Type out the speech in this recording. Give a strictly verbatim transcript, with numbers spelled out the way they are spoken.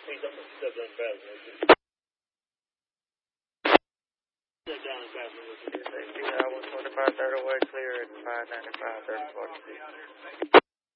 He's up at seven thousand, is it? Step down and pass it. I one twenty-five, third away clear at five ninety-five, third forty-six.